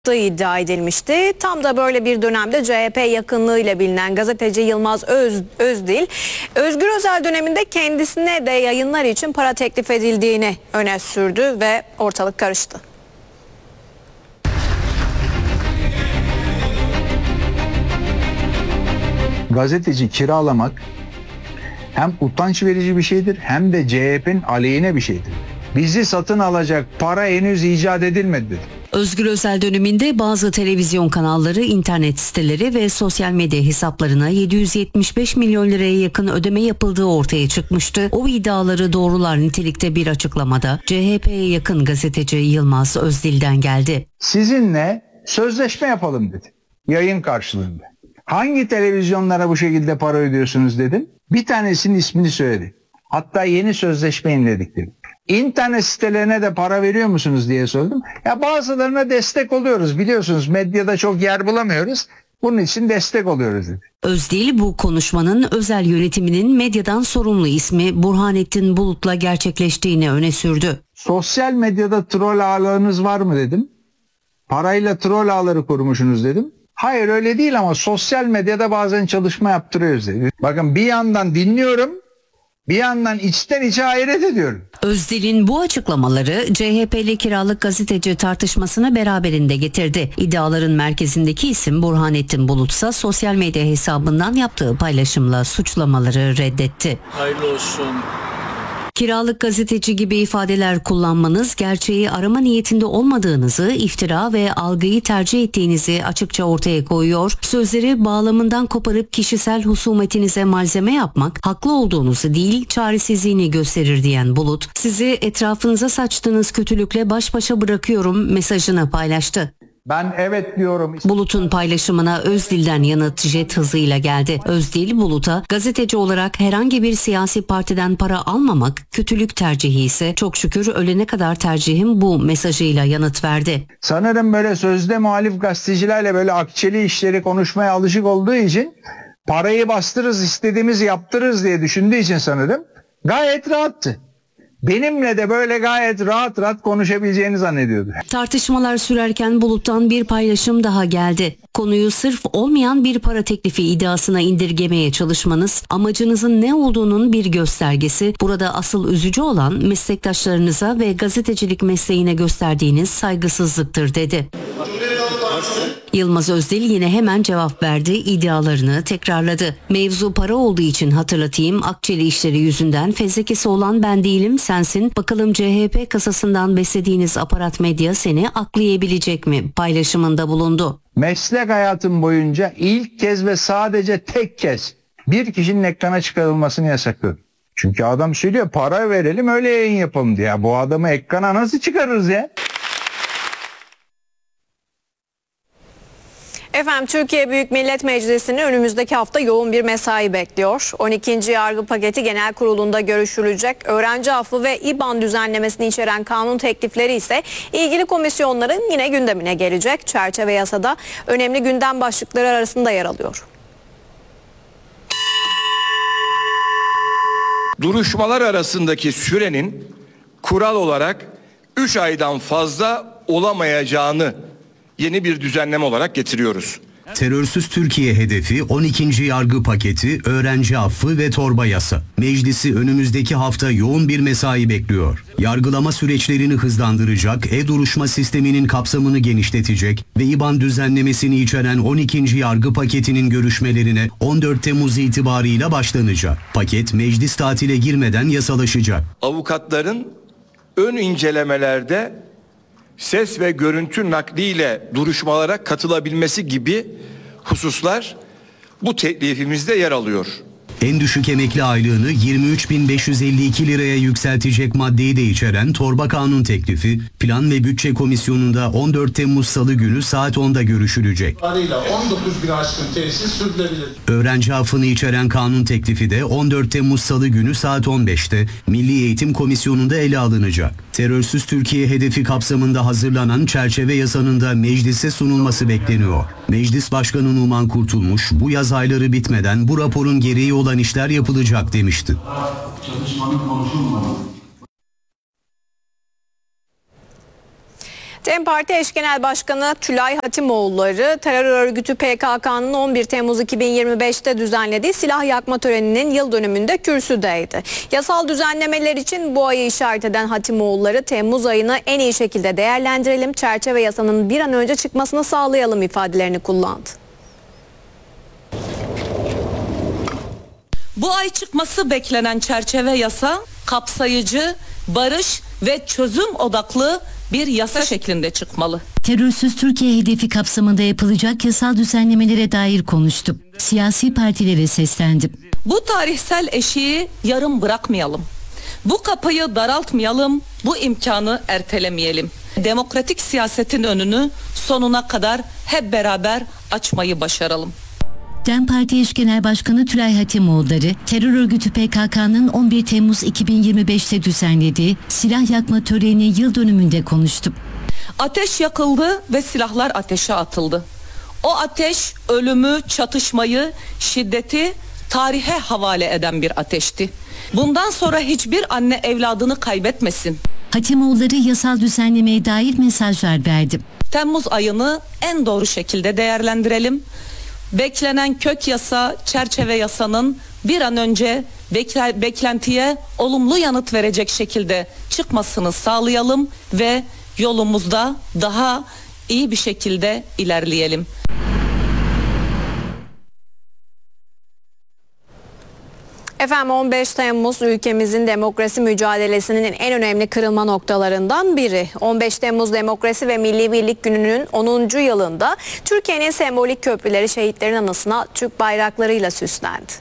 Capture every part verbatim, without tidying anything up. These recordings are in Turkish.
iddia edilmişti. Tam da böyle bir dönemde C H P yakınlığıyla bilinen gazeteci Yılmaz Öz, Özdil, Özgür Özel döneminde kendisine de yayınlar için para teklif edildiğini öne sürdü ve ortalık karıştı. Gazeteci kiralamak hem utanç verici bir şeydir hem de C H P'nin aleyhine bir şeydir. Bizi satın alacak para henüz icat edilmedi. Özgür Özel döneminde bazı televizyon kanalları, internet siteleri ve sosyal medya hesaplarına yedi yüz yetmiş beş milyon liraya yakın ödeme yapıldığı ortaya çıkmıştı. O iddiaları doğrular nitelikte bir açıklamada C H P'ye yakın gazeteci Yılmaz Özdil'den geldi. Sizinle sözleşme yapalım dedi. Yayın karşılığında. Hangi televizyonlara bu şekilde para ödüyorsunuz dedim. Bir tanesinin ismini söyledi. Hatta yeni sözleşme imledik dedim. İnternet sitelerine de para veriyor musunuz diye sordum. Ya bazılarına destek oluyoruz, biliyorsunuz medyada çok yer bulamıyoruz. Bunun için destek oluyoruz dedi. Özdil bu konuşmanın özel yönetiminin medyadan sorumlu ismi Burhanettin Bulut'la gerçekleştiğini öne sürdü. Sosyal medyada troll ağlarınız var mı dedim. Parayla troll ağları kurmuşsunuz dedim. Hayır öyle değil ama sosyal medyada bazen çalışma yaptırıyoruz dedi. Bakın bir yandan dinliyorum, bir yandan içten içe hayret ediyorum. Özdil'in bu açıklamaları C H P'li kiralık gazeteci tartışmasını beraberinde getirdi. İddiaların merkezindeki isim Burhanettin Bulutsa sosyal medya hesabından yaptığı paylaşımla suçlamaları reddetti. Hayırlı olsun. Kiralık gazeteci gibi ifadeler kullanmanız gerçeği arama niyetinde olmadığınızı, iftira ve algıyı tercih ettiğinizi açıkça ortaya koyuyor. Sözleri bağlamından koparıp kişisel husumetinize malzeme yapmak, haklı olduğunuzu değil, çaresizliğini gösterir diyen Bulut, sizi etrafınıza saçtığınız kötülükle baş başa bırakıyorum mesajını paylaştı. Ben evet diyorum. Bulut'un paylaşımına Özdil'den yanıt jet hızıyla geldi. Özdil, Bulut'a gazeteci olarak herhangi bir siyasi partiden para almamak kötülük tercihi ise çok şükür ölene kadar tercihim bu mesajıyla yanıt verdi. Sanırım böyle sözde muhalif gazetecilerle böyle akçeli işleri konuşmaya alışık olduğu için parayı bastırırız, istediğimizi yaptırırız diye düşündüğü için sanırım gayet rahattı. Benimle de böyle gayet rahat rahat konuşabileceğini zannediyordu. Tartışmalar sürerken Bulut'tan bir paylaşım daha geldi. Konuyu sırf olmayan bir para teklifi iddiasına indirgemeye çalışmanız amacınızın ne olduğunun bir göstergesi. Burada asıl üzücü olan meslektaşlarınıza ve gazetecilik mesleğine gösterdiğiniz saygısızlıktır dedi. Yılmaz Özdil yine hemen cevap verdi, iddialarını tekrarladı. Mevzu para olduğu için hatırlatayım, akçeli işleri yüzünden fezlekesi olan ben değilim sensin. Bakalım C H P kasasından beslediğiniz aparat medya seni aklayabilecek mi? Paylaşımında bulundu. Meslek hayatım boyunca ilk kez ve sadece tek kez bir kişinin ekrana çıkarılmasını yasaklıyorum. Çünkü adam söylüyor para verelim öyle yayın yapalım diye. Bu adamı ekrana nasıl çıkarırız ya? Efendim Türkiye Büyük Millet Meclisi'ni önümüzdeki hafta yoğun bir mesai bekliyor. on ikinci yargı paketi genel kurulunda görüşülecek. Öğrenci affı ve İBAN düzenlemesini içeren kanun teklifleri ise ilgili komisyonların yine gündemine gelecek. Çerçeve yasada önemli gündem başlıkları arasında yer alıyor. Duruşmalar arasındaki sürenin kural olarak üç aydan fazla olamayacağını yeni bir düzenleme olarak getiriyoruz. Terörsüz Türkiye hedefi on ikinci yargı paketi, öğrenci affı ve torba yasa. Meclisi önümüzdeki hafta yoğun bir mesai bekliyor. Yargılama süreçlerini hızlandıracak, e-duruşma sisteminin kapsamını genişletecek ve İBAN düzenlemesini içeren on ikinci yargı paketinin görüşmelerine on dört Temmuz itibarıyla başlanacak. Paket meclis tatile girmeden yasalaşacak. Avukatların ön incelemelerde ses ve görüntü nakliyle duruşmalara katılabilmesi gibi hususlar bu teklifimizde yer alıyor. En düşük emekli aylığını yirmi üç bin beş yüz elli iki liraya yükseltecek maddeyi de içeren torba kanun teklifi Plan ve Bütçe Komisyonu'nda on dört Temmuz Salı günü saat onda görüşülecek. on dokuz bin aşkın tesis sürdürülebilir. Öğrenci affını içeren kanun teklifi de on dört Temmuz Salı günü saat on beşte Milli Eğitim Komisyonu'nda ele alınacak. Terörsüz Türkiye hedefi kapsamında hazırlanan çerçeve yasanın da meclise sunulması bekleniyor. Meclis Başkanı Numan Kurtulmuş bu yaz ayları bitmeden bu raporun gereği olan işler yapılacak demişti. Çalışmanın konuşulmadı. DEM Parti eş genel başkanı Tülay Hatimoğulları terör örgütü P K K'nın on bir Temmuz iki bin yirmi beşte düzenlediği silah yakma töreninin yıl dönümünde kürsüdeydi. Yasal düzenlemeler için bu ayı işaret eden Hatimoğulları Temmuz ayını en iyi şekilde değerlendirelim, çerçeve yasanın bir an önce çıkmasını sağlayalım ifadelerini kullandı. Bu ay çıkması beklenen çerçeve yasa kapsayıcı, barış ve çözüm odaklı bir yasa şeklinde çıkmalı. Terörsüz Türkiye hedefi kapsamında yapılacak yasal düzenlemelere dair konuştum. Siyasi partilere seslendim. Bu tarihsel eşiği yarım bırakmayalım. Bu kapıyı daraltmayalım, bu imkanı ertelemeyelim. Demokratik siyasetin önünü sonuna kadar hep beraber açmayı başaralım. DEM Parti eş genel başkanı Tülay Hatimoğulları, terör örgütü P K K'nın on bir Temmuz iki bin yirmi beşte düzenlediği silah yakma töreninin yıl dönümünde konuştu. Ateş yakıldı ve silahlar ateşe atıldı. O ateş ölümü, çatışmayı, şiddeti tarihe havale eden bir ateşti. Bundan sonra hiçbir anne evladını kaybetmesin. Hatimoğulları yasal düzenlemeye dair mesajlar verdi. Temmuz ayını en doğru şekilde değerlendirelim. Beklenen kök yasa, çerçeve yasanın bir an önce bekle, beklentiye olumlu yanıt verecek şekilde çıkmasını sağlayalım ve yolumuzda daha iyi bir şekilde ilerleyelim. Efendim on beş Temmuz ülkemizin demokrasi mücadelesinin en önemli kırılma noktalarından biri. on beş Temmuz Demokrasi ve Milli Birlik Günü'nün onuncu yılında Türkiye'nin sembolik köprüleri şehitlerin anısına Türk bayraklarıyla süslendi.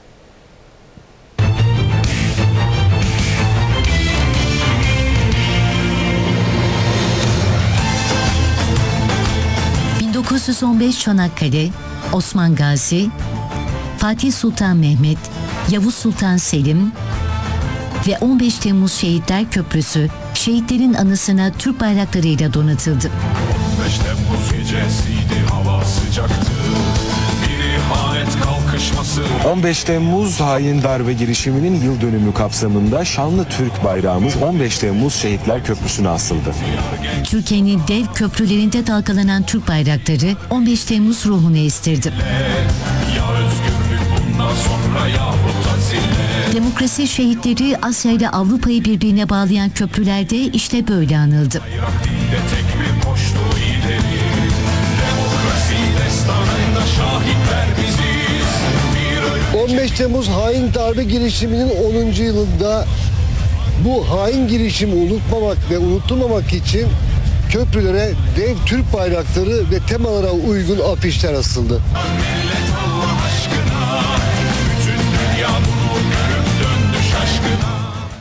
bin dokuz yüz on beş Çanakkale, Osman Gazi, Fatih Sultan Mehmet, Yavuz Sultan Selim ve on beş Temmuz Şehitler Köprüsü şehitlerin anısına Türk bayraklarıyla donatıldı. on beş Temmuz gecesiydi, hava sıcaktı. Bir ihanet kalkışması. on beş Temmuz hain darbe girişiminin yıl dönümü kapsamında şanlı Türk bayrağımız on beş Temmuz Şehitler Köprüsü'ne asıldı. Türkiye'nin dev köprülerinde dalgalanan Türk bayrakları on beş Temmuz ruhunu estirdi. Ya özgürlük bundan sonra ya mutazile. Demokrasi şehitleri Asya ile Avrupa'yı birbirine bağlayan köprülerde işte böyle anıldı. Bayrak dinde tek bir koştu ileri. Demokrasi destanında şahitler biziz. Bir on beş Temmuz hain darbe girişiminin onuncu yılında bu hain girişimi unutmamak ve unutturmamak için köprülere dev Türk bayrakları ve temalara uygun afişler asıldı. millet Allah aşkına, bütün dünya bunu görüp döndü şaşkına.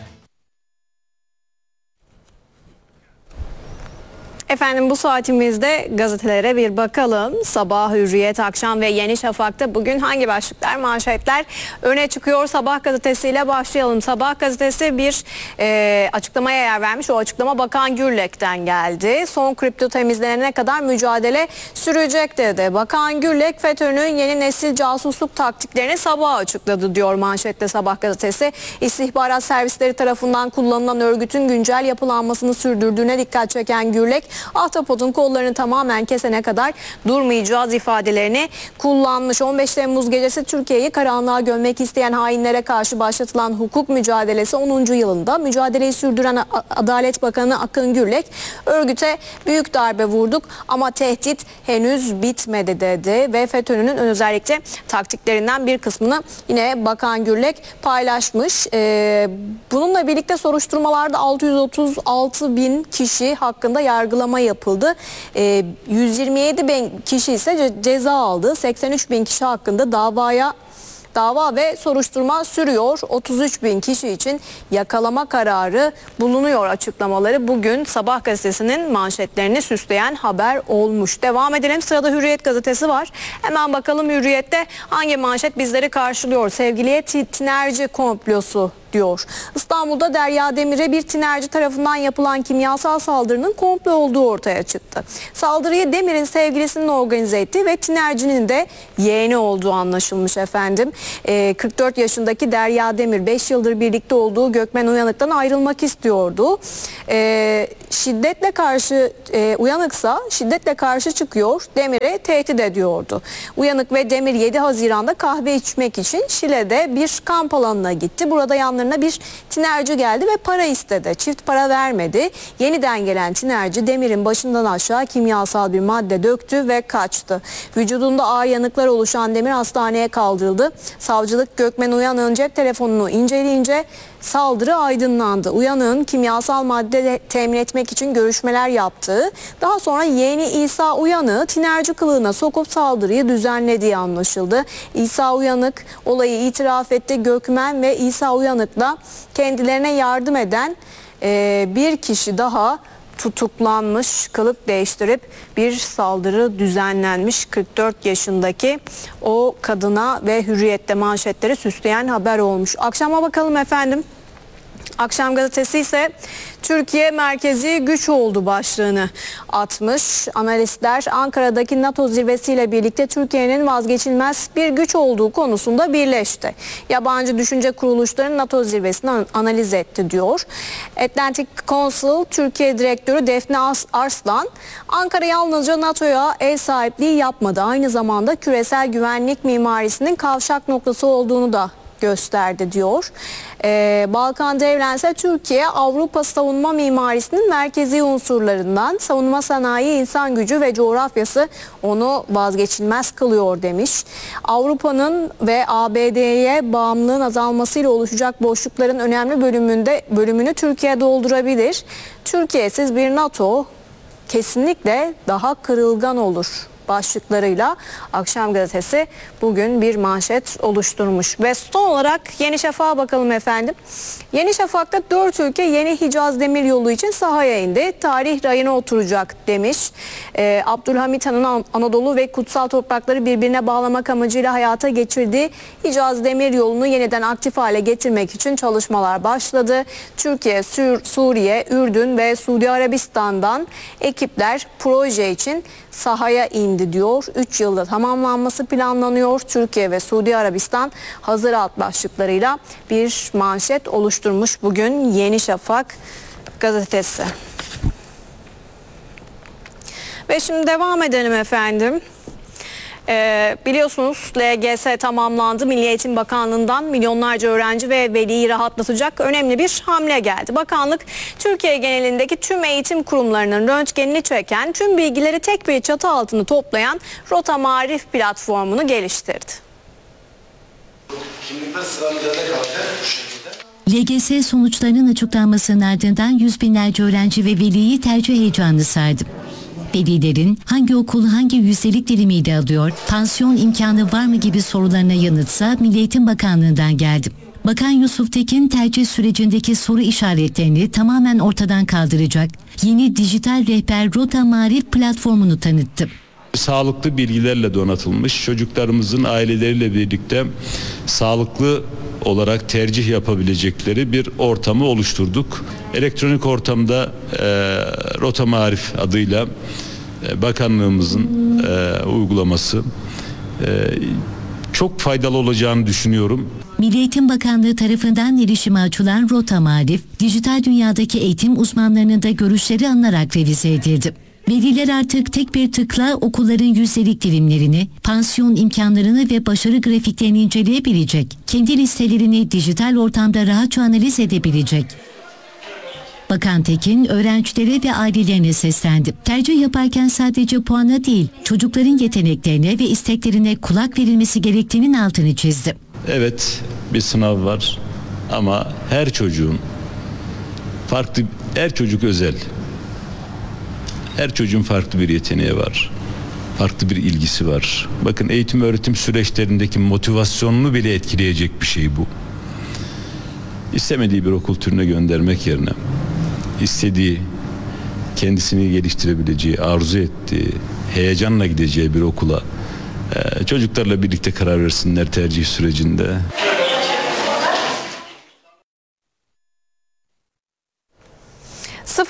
Efendim bu saatimizde gazetelere bir bakalım. Sabah, Hürriyet, Akşam ve Yeni Şafak'ta bugün hangi başlıklar, manşetler öne çıkıyor? Sabah gazetesiyle başlayalım. Sabah gazetesi bir e, açıklamaya yer vermiş. O açıklama Bakan Gürlek'ten geldi. Son kripto temizlenene kadar mücadele sürecek dedi. Bakan Gürlek FETÖ'nün yeni nesil casusluk taktiklerini sabah açıkladı diyor manşette Sabah gazetesi. İstihbarat servisleri tarafından kullanılan örgütün güncel yapılanmasını sürdürdüğüne dikkat çeken Gürlek, Ahtapot'un kollarını tamamen kesene kadar durmayacağız ifadelerini kullanmış. on beş Temmuz gecesi Türkiye'yi karanlığa gömmek isteyen hainlere karşı başlatılan hukuk mücadelesi onuncu yılında mücadeleyi sürdüren Adalet Bakanı Akın Gürlek, örgüte büyük darbe vurduk ama tehdit henüz bitmedi dedi ve FETÖ'nün özellikle taktiklerinden bir kısmını yine Bakan Gürlek paylaşmış. Ee, bununla birlikte soruşturmalarda altı yüz otuz altı bin kişi hakkında yargılama yapıldı. E, yüz yirmi yedi bin kişi ise ce- ceza aldı. seksen üç bin kişi hakkında davaya dava ve soruşturma sürüyor. otuz üç bin kişi için yakalama kararı bulunuyor açıklamaları bugün Sabah gazetesinin manşetlerini süsleyen haber olmuş. Devam edelim. Sırada Hürriyet gazetesi var. Hemen bakalım Hürriyet'te hangi manşet bizleri karşılıyor? Sevgiliye tinerci komplosu diyor. İstanbul'da Derya Demir'e bir tinerci tarafından yapılan kimyasal saldırının komplo olduğu ortaya çıktı. Saldırıyı Demir'in sevgilisinin organize ettiği ve tinercinin de yeğeni olduğu anlaşılmış efendim. Ee, kırk dört yaşındaki Derya Demir beş yıldır birlikte olduğu Gökmen Uyanık'tan ayrılmak istiyordu. Ee, şiddetle karşı e, Uyanıksa şiddetle karşı çıkıyor, Demir'e tehdit ediyordu. Uyanık ve Demir yedi Haziran'da kahve içmek için Şile'de bir kamp alanına gitti. Burada yanlarına bir tinerci geldi ve para istedi. Çift para vermedi. Yeniden gelen tinerci Demir'in başından aşağı kimyasal bir madde döktü ve kaçtı. Vücudunda ağır yanıklar oluşan Demir hastaneye kaldırıldı. Savcılık Gökmen Uyanık'ın cep telefonunu inceleyince saldırı aydınlandı. Uyanık'ın kimyasal madde temin etmek için görüşmeler yaptığı, daha sonra yeğeni İsa Uyanık'ı tinerci kılığına sokup saldırıyı düzenlediği anlaşıldı. İsa Uyanık olayı itiraf etti. Gökmen ve İsa Uyanık'la kendilerine yardım eden e, bir kişi daha tutuklanmış, kılık değiştirip bir saldırı düzenlenmiş. kırk dört yaşındaki o kadına ve Hürriyet'te manşetleri süsleyen haber olmuş. Akşama bakalım efendim. Akşam gazetesi ise Türkiye merkezi güç oldu başlığını atmış. Analistler Ankara'daki NATO zirvesiyle birlikte Türkiye'nin vazgeçilmez bir güç olduğu konusunda birleşti. Yabancı düşünce kuruluşları NATO zirvesini analiz etti diyor. Atlantic Council Türkiye Direktörü Defne Arslan, Ankara yalnızca NATO'ya ev sahipliği yapmadı. Aynı zamanda küresel güvenlik mimarisinin kavşak noktası olduğunu da gösterdi diyor. Ee, Balkan Devlense Türkiye Avrupa savunma mimarisinin merkezi unsurlarından, savunma sanayi, insan gücü ve coğrafyası onu vazgeçilmez kılıyor demiş. Avrupa'nın ve A B D'ye bağımlılığın azalmasıyla oluşacak boşlukların önemli bölümünde bölümünü Türkiye doldurabilir. Türkiye'siz bir NATO kesinlikle daha kırılgan olur başlıklarıyla Akşam gazetesi bugün bir manşet oluşturmuş. Ve son olarak Yeni Şafak'a bakalım efendim. Yeni Şafak'ta dört ülke yeni Hicaz Demiryolu için sahaya indi. Tarih rayına oturacak demiş. Ee, Abdülhamit Han'ın Anadolu ve kutsal toprakları birbirine bağlamak amacıyla hayata geçirdiği Hicaz Demiryolu'nu yeniden aktif hale getirmek için çalışmalar başladı. Türkiye, Sür, Suriye, Ürdün ve Suudi Arabistan'dan ekipler proje için sahaya indi diyor. üç yılda tamamlanması planlanıyor. Türkiye ve Suudi Arabistan hazır alt başlıklarıyla bir manşet oluşturmuş bugün Yeni Şafak gazetesi. Ve şimdi devam edelim efendim. Ee, biliyorsunuz L G S tamamlandı. Milli Eğitim Bakanlığı'ndan milyonlarca öğrenci ve veliyi rahatlatacak önemli bir hamle geldi. Bakanlık Türkiye genelindeki tüm eğitim kurumlarının röntgenini çeken, tüm bilgileri tek bir çatı altında toplayan Rota Marif platformunu geliştirdi. Şimdi de sıra üzerinde kalacak bu şekilde. L G S sonuçlarının açıklanmasının ardından yüz binlerce öğrenci ve veliyi tercih heyecanı sardı. Velilerin hangi okul hangi yüzdelik dilimiyle alıyor, pansiyon imkanı var mı gibi sorularına yanıtsa Milli Eğitim Bakanlığı'ndan geldi. Bakan Yusuf Tekin tercih sürecindeki soru işaretlerini tamamen ortadan kaldıracak yeni dijital rehber Rota Marif platformunu tanıttı. Sağlıklı bilgilerle donatılmış, çocuklarımızın aileleriyle birlikte sağlıklı olarak tercih yapabilecekleri bir ortamı oluşturduk. Elektronik ortamda e, Rota Marif adıyla e, bakanlığımızın e, uygulaması e, çok faydalı olacağını düşünüyorum. Milli Eğitim Bakanlığı tarafından erişime açılan Rota Marif, dijital dünyadaki eğitim uzmanlarının da görüşleri alınarak revize edildi. Veliler artık tek bir tıkla okulların yüzdelik dilimlerini, pansiyon imkanlarını ve başarı grafiklerini inceleyebilecek, kendi listelerini dijital ortamda rahatça analiz edebilecek. Bakan Tekin öğrencilere ve ailelerine seslendi. Tercih yaparken sadece puana değil, çocukların yeteneklerine ve isteklerine kulak verilmesi gerektiğinin altını çizdi. Evet, bir sınav var ama her çocuğun farklı, her çocuk özel. Her çocuğun farklı bir yeteneği var. Farklı bir ilgisi var. Bakın eğitim öğretim süreçlerindeki motivasyonunu bile etkileyecek bir şey bu. İstemediği bir okul türüne göndermek yerine istediği, kendisini geliştirebileceği, arzu ettiği, heyecanla gideceği bir okula çocuklarla birlikte karar versinler tercih sürecinde.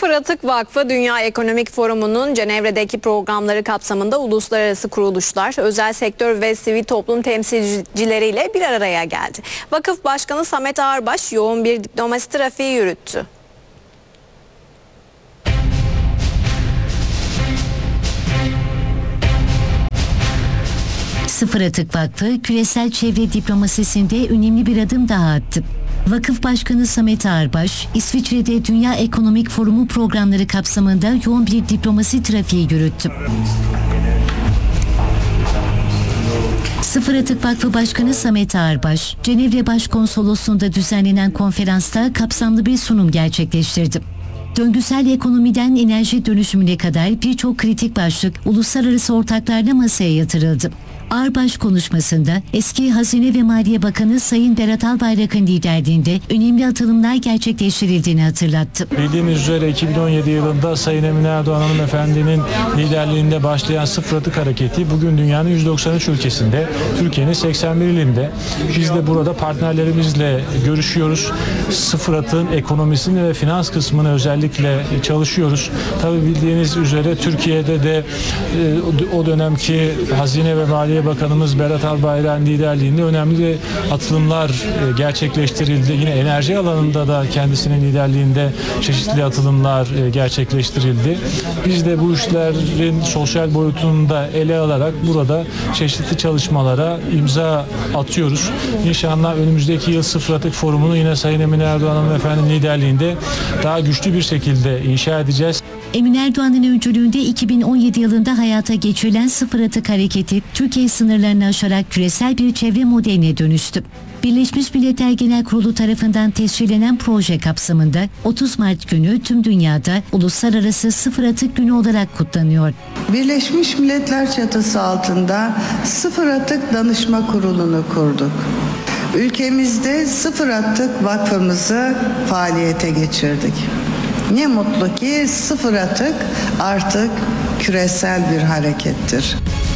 Sıfır Atık Vakfı Dünya Ekonomik Forumu'nun Cenevre'deki programları kapsamında uluslararası kuruluşlar, özel sektör ve sivil toplum temsilcileriyle bir araya geldi. Vakıf Başkanı Samet Ağırbaş yoğun bir diplomasi trafiği yürüttü. Sıfır Atık Vakfı küresel çevre diplomasisinde önemli bir adım daha attı. Vakıf Başkanı Samet Ağırbaş, İsviçre'de Dünya Ekonomik Forumu programları kapsamında yoğun bir diplomasi trafiği yürüttü. Sıfır Atık Vakfı Başkanı Samet Ağırbaş, Cenevre Başkonsolosluğu'nda düzenlenen konferansta kapsamlı bir sunum gerçekleştirdi. Döngüsel ekonomiden enerji dönüşümüne kadar birçok kritik başlık uluslararası ortaklarla masaya yatırıldı. Ağırbaş konuşmasında eski Hazine ve Maliye Bakanı Sayın Berat Albayrak'ın liderliğinde önemli atılımlar gerçekleştirildiğini hatırlattı. Bildiğiniz üzere iki bin on yedi yılında Sayın Emine Erdoğan hanımefendinin liderliğinde başlayan Sıfır Atık Hareketi bugün dünyanın yüz doksan üç ülkesinde, Türkiye'nin seksen bir ilinde. Biz de burada partnerlerimizle görüşüyoruz. Sıfır Atık'ın ekonomisini ve finans kısmını özellikle çalışıyoruz. Tabii bildiğiniz üzere Türkiye'de de o dönemki Hazine ve Maliye Bakanımız Berat Albayrak'ın liderliğinde önemli atılımlar gerçekleştirildi. Yine enerji alanında da kendisinin liderliğinde çeşitli atılımlar gerçekleştirildi. Biz de bu işlerin sosyal boyutunu da ele alarak burada çeşitli çalışmalara imza atıyoruz. İnşallah önümüzdeki yıl Sıfır Atık Forumu'nu yine Sayın Emine Erdoğan hanımefendinin liderliğinde daha güçlü bir şekilde inşa edeceğiz. Emine Erdoğan'ın öncülüğünde iki bin on yedi yılında hayata geçirilen Sıfır Atık Hareketi, Türkiye sınırlarını aşarak küresel bir çevre modeline dönüştü. Birleşmiş Milletler Genel Kurulu tarafından tescillenen proje kapsamında otuz Mart günü tüm dünyada Uluslararası Sıfır Atık Günü olarak kutlanıyor. Birleşmiş Milletler çatısı altında Sıfır Atık Danışma Kurulu'nu kurduk. Ülkemizde Sıfır Atık Vakfımızı faaliyete geçirdik. Ne mutlu ki sıfır atık artık küresel bir harekettir.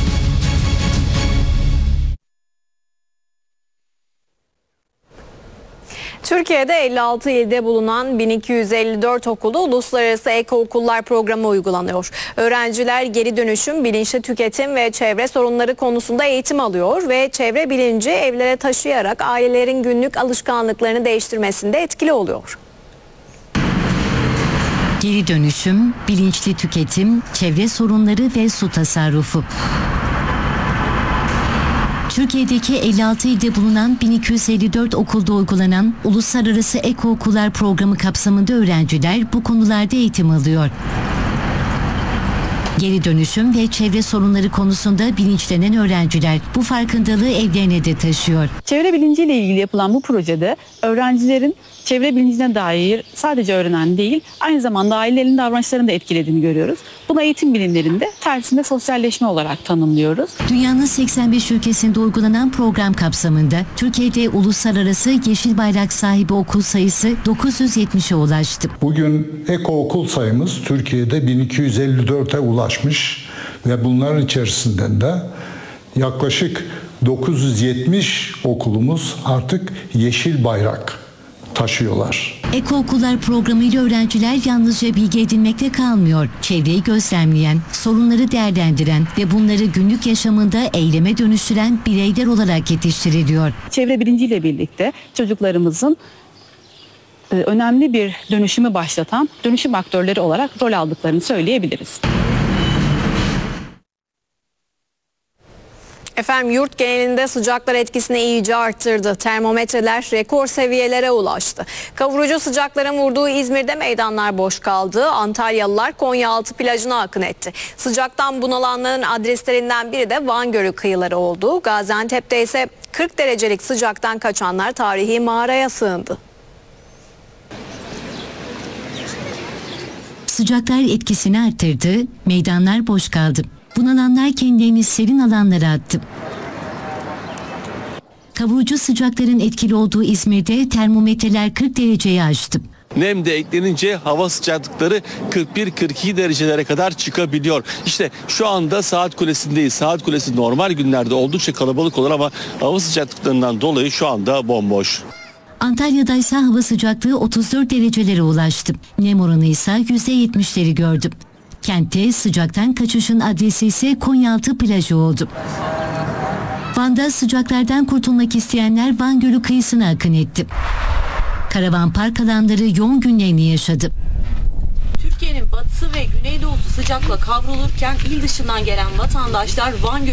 Türkiye'de elli altı ilde bulunan bin iki yüz elli dört okulda Uluslararası Eko Okullar Programı uygulanıyor. Öğrenciler geri dönüşüm, bilinçli tüketim ve çevre sorunları konusunda eğitim alıyor ve çevre bilinci evlere taşıyarak ailelerin günlük alışkanlıklarını değiştirmesinde etkili oluyor. Geri dönüşüm, bilinçli tüketim, çevre sorunları ve su tasarrufu. Türkiye'deki elli altı ilde bulunan bin iki yüz elli dört okulda uygulanan Uluslararası Eko Okullar Programı kapsamında öğrenciler bu konularda eğitim alıyor. Geri dönüşüm ve çevre sorunları konusunda bilinçlenen öğrenciler bu farkındalığı evlerine de taşıyor. Çevre bilinciyle ilgili yapılan bu projede öğrencilerin çevre bilincine dair sadece öğrenen değil, aynı zamanda ailelerin davranışlarını da etkilediğini görüyoruz. Bunu eğitim bilimlerinde tersinde sosyalleşme olarak tanımlıyoruz. Dünyanın seksen beş ülkesinde uygulanan program kapsamında Türkiye'de uluslararası yeşil bayrak sahibi okul sayısı dokuz yüz yetmişe ulaştı. Bugün eko okul sayımız Türkiye'de bin iki yüz elli dörte ulaşmış ve bunların içerisinden de yaklaşık dokuz yüz yetmiş okulumuz artık yeşil bayrak taşıyorlar. Eko Okullar Programı ile öğrenciler yalnızca bilgi edinmekte kalmıyor. Çevreyi gözlemleyen, sorunları değerlendiren ve bunları günlük yaşamında eyleme dönüştüren bireyler olarak yetiştiriliyor. Çevre bilinciyle birlikte çocuklarımızın önemli bir dönüşümü başlatan dönüşüm aktörleri olarak rol aldıklarını söyleyebiliriz. Efendim yurt genelinde sıcaklar etkisini iyice arttırdı. Termometreler rekor seviyelere ulaştı. Kavurucu sıcakların vurduğu İzmir'de meydanlar boş kaldı. Antalyalılar Konyaaltı plajına akın etti. Sıcaktan bunalanların adreslerinden biri de Van Gölü kıyıları oldu. Gaziantep'te ise kırk derecelik sıcaktan kaçanlar tarihi mağaraya sığındı. Sıcaklar etkisini arttırdı, meydanlar boş kaldı. Bunalanlar kendilerini serin alanlara attı. Kavurucu sıcakların etkili olduğu İzmir'de termometreler kırk dereceyi aştı. Nem de eklenince hava sıcaklıkları kırk bir kırk iki derecelere kadar çıkabiliyor. İşte şu anda Saat Kulesi'ndeyiz. Saat Kulesi normal günlerde oldukça kalabalık olur ama hava sıcaklıklarından dolayı şu anda bomboş. Antalya'da ise hava sıcaklığı otuz dört derecelere ulaştı. Nem oranı ise yüzde yetmişleri gördü. Kentte sıcaktan kaçışın adresi ise Konyaaltı plajı oldu. Van'da sıcaklardan kurtulmak isteyenler Van Gölü kıyısına akın etti. Karavan park alanları yoğun günlerini yaşadı. Türkiye'nin batısı ve güneydoğusu sıcakla kavrulurken il dışından gelen vatandaşlar Van Gölü